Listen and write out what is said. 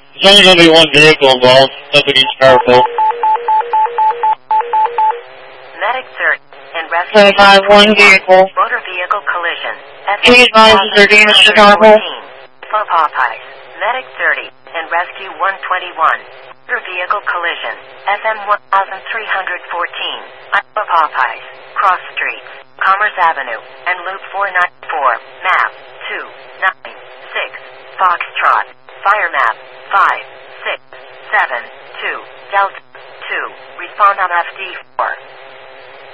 There's only going to be one vehicle involved. Nobody's powerful. Medic search and rescue. 25, one vehicle. Motor vehicle collision. Please advise is there damage to Tarple? For Popeyes. Medic 30 and rescue 121. Motor vehicle collision. SM 1314. Iowa Popeyes. Cross Streets. Commerce Avenue and Loop 494. Map 296. Foxtrot. Fire map 5672. Delta 2. Respond on FD4.